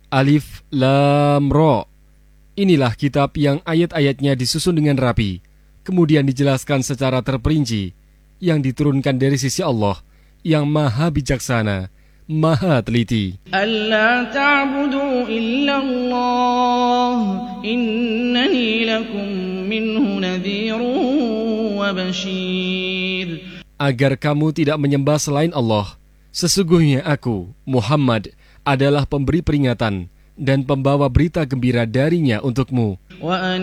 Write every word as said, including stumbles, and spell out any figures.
Alif Lam Ra. Inilah kitab yang ayat-ayatnya disusun dengan rapi, kemudian dijelaskan secara terperinci, yang diturunkan dari sisi Allah, yang maha bijaksana, maha teliti. Alla ta'budu illallah, innani lakum minhu nadhirun wa bashir. Agar kamu tidak menyembah selain Allah, sesungguhnya aku, Muhammad, adalah pemberi peringatan dan pembawa berita gembira darinya untukmu.